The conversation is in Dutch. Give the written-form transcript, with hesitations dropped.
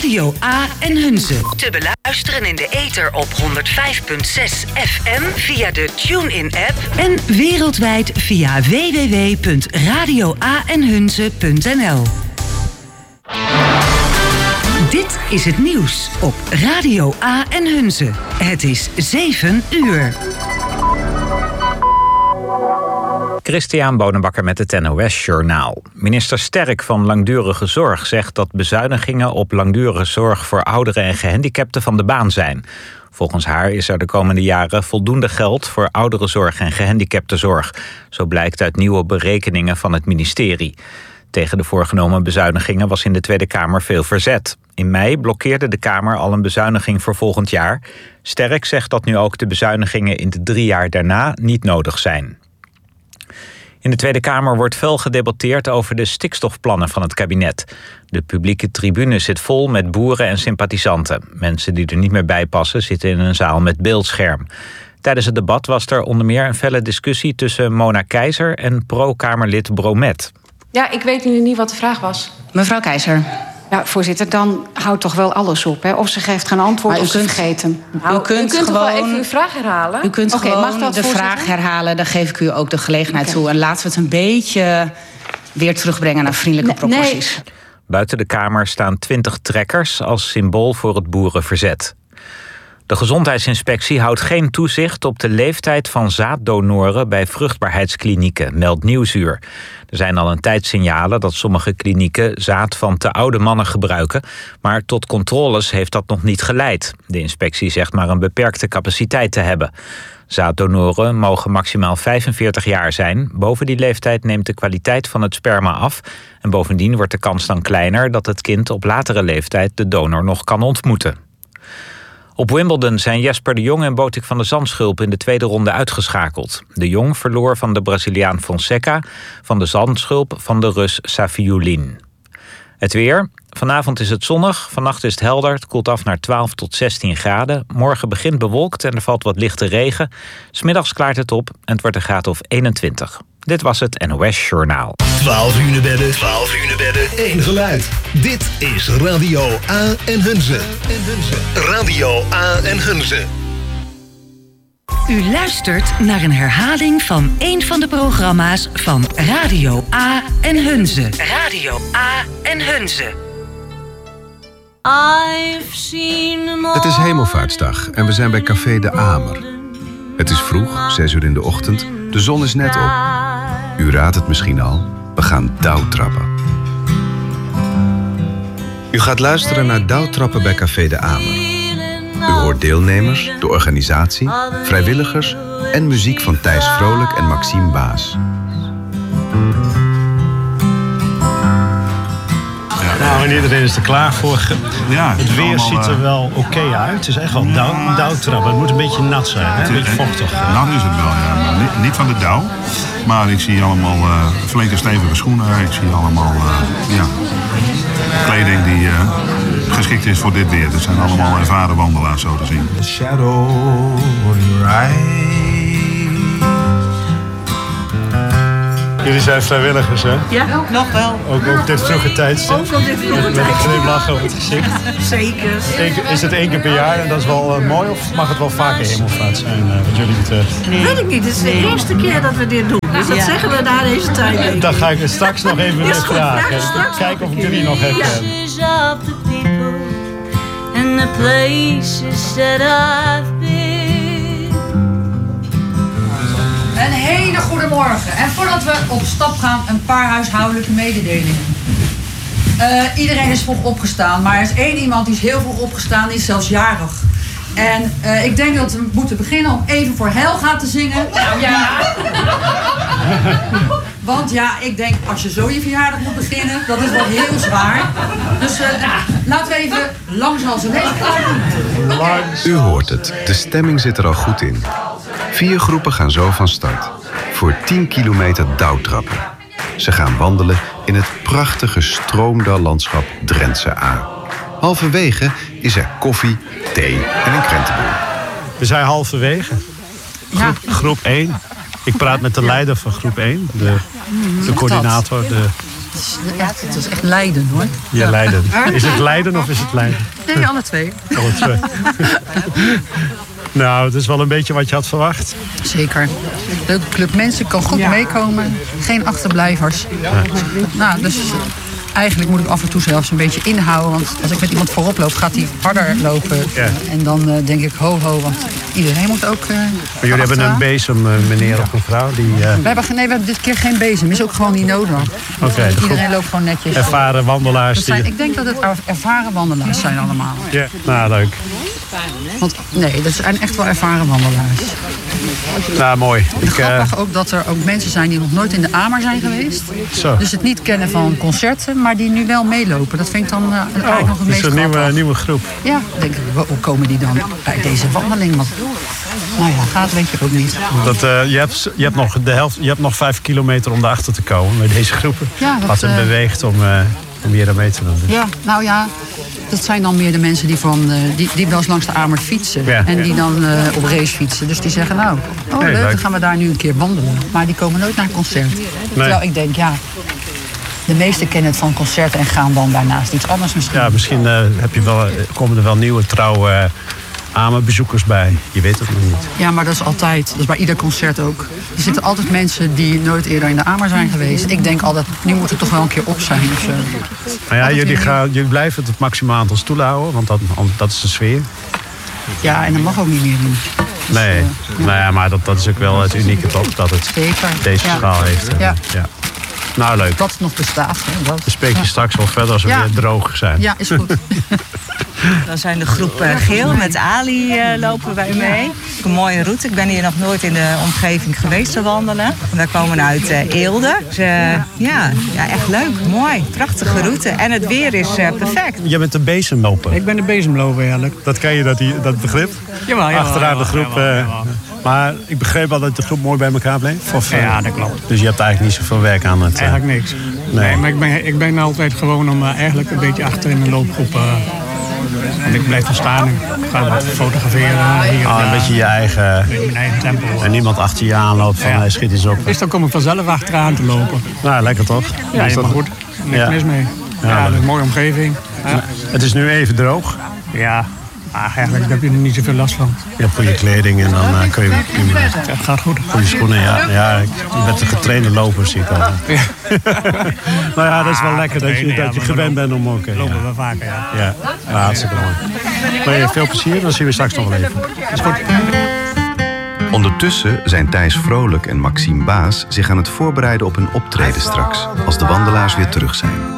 Radio A en Hunze. Te beluisteren in de ether op 105.6 FM via de TuneIn-app en wereldwijd via www.radioaenhunze.nl. Dit is het nieuws op Radio A en Hunze. Het is 7 uur. Christian Bonenbakker met het NOS Journaal. Minister Sterk van Langdurige Zorg zegt dat bezuinigingen op langdurige zorg voor ouderen en gehandicapten van de baan zijn. Volgens haar is er de komende jaren voldoende geld voor ouderenzorg en gehandicaptenzorg. Zo blijkt uit nieuwe berekeningen van het ministerie. Tegen de voorgenomen bezuinigingen was in de Tweede Kamer veel verzet. In mei blokkeerde de Kamer al een bezuiniging voor volgend jaar. Sterk zegt dat nu ook de bezuinigingen in de 3 jaar daarna niet nodig zijn. In de Tweede Kamer wordt fel gedebatteerd over de stikstofplannen van het kabinet. De publieke tribune zit vol met boeren en sympathisanten. Mensen die er niet meer bij passen zitten in een zaal met beeldscherm. Tijdens het debat was er onder meer een felle discussie tussen Mona Keizer en pro-Kamerlid Bromet. Ja, ik weet nu niet wat de vraag was. Mevrouw Keizer. Ja, voorzitter, dan houdt toch wel alles op, hè? Of ze geeft geen antwoord, maar of ze vergeet hem. U kunt toch gewoon wel even uw vraag herhalen? U kunt gewoon mag dat, de voorzitter? vraag herhalen. Dan geef ik u ook de gelegenheid toe. En laten we het een beetje weer terugbrengen naar vriendelijke proporties. Nee. Buiten de Kamer staan 20 trekkers als symbool voor het boerenverzet. De Gezondheidsinspectie houdt geen toezicht op de leeftijd van zaaddonoren bij vruchtbaarheidsklinieken, meldt Nieuwsuur. Er zijn al een tijd signalen dat sommige klinieken zaad van te oude mannen gebruiken, maar tot controles heeft dat nog niet geleid. De inspectie zegt maar een beperkte capaciteit te hebben. Zaaddonoren mogen maximaal 45 jaar zijn. Boven die leeftijd neemt de kwaliteit van het sperma af. En bovendien wordt de kans dan kleiner dat het kind op latere leeftijd de donor nog kan ontmoeten. Op Wimbledon zijn Jesper de Jong en Botik van de Zandschulp in de tweede ronde uitgeschakeld. De Jong verloor van de Braziliaan Fonseca, van de Zandschulp van de Rus Safiullin. Het weer. Vanavond is het zonnig, vannacht is het helder, het koelt af naar 12 tot 16 graden. Morgen begint bewolkt en er valt wat lichte regen. 's Middags klaart het op en het wordt een graad of 21. Dit was het NOS Journaal. 12 uur bedden, 1 geluid. Dit is Radio A en Hunze. Radio A en Hunze. U luistert naar een herhaling van een van de programma's van Radio A en Hunze. Radio A en Hunze. Het is Hemelvaartsdag en we zijn bij Café de Amer. Het is vroeg, 6 uur in de ochtend. De zon is net op. U raadt het misschien al, we gaan dauwtrappen. U gaat luisteren naar Dauwtrappen bij Café de Amer. U hoort deelnemers, de organisatie, vrijwilligers en muziek van Thijs Vrolijk en Maxime Baas. Nou, en iedereen is er klaar voor. Ja, het weer ziet er wel oké uit. Het is echt wel dauwtrappen. Het moet een beetje nat zijn, hè? Een beetje vochtig. Nat is het wel, ja. Maar niet van de dauw. Maar ik zie allemaal flinke stevige schoenen. Ik zie allemaal kleding die geschikt is voor dit weer. Dat zijn allemaal ervaren wandelaars, zo te zien. The shadow of your eyes. Jullie zijn vrijwilligers, hè? Ja, nog wel. Ook op dit vroege tijdstip? Ook op dit vroege tijdstip. Met een glimlach op het gezicht. Zeker. Is het 1 keer per jaar en dat is wel mooi? Of mag het wel vaker hemelvaart zijn, wat jullie betreft? Nee. Weet ik niet. Het is de eerste keer dat we dit doen. Dus dat zeggen we na deze tijd. Dan ga ik er straks nog even weer vragen. Kijken of ik jullie nog heb. And the places that I've been. Een hele goede morgen. En voordat we op stap gaan, een paar huishoudelijke mededelingen. Iedereen is vroeg opgestaan, maar er is 1 iemand die is heel vroeg opgestaan, die is zelfs jarig. En ik denk dat we moeten beginnen om even voor Helga te zingen. Ja. Want ja, ik denk, als je zo je verjaardag moet beginnen, dat is wel heel zwaar. Dus laten we even Lang zal ze leven. U hoort het, de stemming zit er al goed in. 4 groepen gaan zo van start. Voor 10 kilometer dauwtrappen. Ze gaan wandelen in het prachtige stroomdallandschap Drentse A. Halverwege is er koffie, thee en een krentenboer. We zijn halverwege. Groep 1. Ik praat met de leider van groep 1. De coördinator, de Het is echt Leiden, hoor. Ja, Leiden. Is het Leiden of is het Leiden? Nee, alle twee. Alle twee. Nou, het is wel een beetje wat je had verwacht. Zeker. Leuke club mensen, kan goed meekomen. Geen achterblijvers. Ja. Nou, dus eigenlijk moet ik af en toe zelfs een beetje inhouden. Want als ik met iemand voorop loop, gaat hij harder lopen. Ja. En dan denk ik ho, want iedereen moet ook... maar jullie hebben een bezem, meneer of mevrouw? We hebben dit keer geen bezem. Is ook gewoon niet nodig. Okay, iedereen loopt gewoon netjes. Ervaren wandelaars. Ik denk dat het ervaren wandelaars zijn allemaal. Ja, nou leuk. Want nee, dat zijn echt wel ervaren wandelaars. Nou, mooi. Grappig ook dat er ook mensen zijn die nog nooit in de Amer zijn geweest. Zo. Dus het niet kennen van concerten, maar die nu wel meelopen. Dat vind ik dan eigenlijk nog het meest grappig. Is een nieuwe groep. Ja, denk ik, hoe komen die dan bij deze wandeling? Want, nou ja, gaat weet je ook niet. Je hebt nog de helft, je hebt nog 5 kilometer om erachter te komen bij deze groepen. Ja, wat hem beweegt om hier aan mee te doen. Ja, nou ja. Dat zijn dan meer de mensen die wel eens langs de Amer fietsen. Ja. En die dan op race fietsen. Dus die zeggen nou, leuk, dan gaan we daar nu een keer wandelen. Maar die komen nooit naar een concert. Nee. Terwijl ik denk, de meesten kennen het van concerten en gaan dan daarnaast iets anders misschien. Ja, misschien komen er wel nieuwe trouwe Amerbezoekers bij. Je weet het nog niet. Ja, maar dat is altijd. Dat is bij ieder concert ook. Er zitten altijd mensen die nooit eerder in de Amer zijn geweest. Ik denk altijd, nu moet het toch wel een keer op zijn. Of zo. Maar ja, jullie blijven het maximaal aantal stoelen houden, want dat is de sfeer. Ja, en dat mag ook niet meer doen. Dus, nee, nou ja, maar dat is ook wel het unieke toch, dat het deze schaal heeft. Ja. Nou, leuk. Dat het nog bestaat. Dan spreek je straks wel verder als we weer droog zijn. Ja, is goed. Dan zijn de groep Geel met Ali lopen wij mee. Een mooie route. Ik ben hier nog nooit in de omgeving geweest te wandelen. Wij komen uit Eelde. Dus, echt leuk. Mooi. Prachtige route. En het weer is perfect. Je bent een bezemloper. Ik ben een bezemloper eigenlijk. Dat ken je, dat begrip? Jawel. Achteraan de groep. Jawel. Maar ik begreep wel dat de groep mooi bij elkaar bleef. Ja, dat klopt. Dus je hebt eigenlijk niet zoveel werk aan het... Eigenlijk niks. Nee, maar ik ben altijd gewoon om eigenlijk een beetje achter in de loopgroep... En ik blijf er staan. Ik ga wat fotograferen. Hier een beetje je eigen... Mijn eigen tempo. En niemand achter je aanloopt van schiet eens op. Dus dan kom ik vanzelf achteraan te lopen. Nou, lekker toch? Ja, is dat goed. Niks mis mee. Ja, dat is een mooie omgeving. Ja. Het is nu even droog. Ja. Maar eigenlijk heb je er niet zoveel last van. Je hebt goede kleding en dan kun je... Het gaat goed. Goede schoenen, ja. Je bent een getrainde loper, zie ik al. Ja. Nou ja, dat is wel lekker dat je gewend bent om ook... Lopen we vaker, ja. Ja, hartstikke mooi. Maar veel plezier, dan zien we straks nog wel even. Dat is goed. Ondertussen zijn Thijs Vrolijk en Maxime Baas zich aan het voorbereiden op hun optreden straks, als de wandelaars weer terug zijn.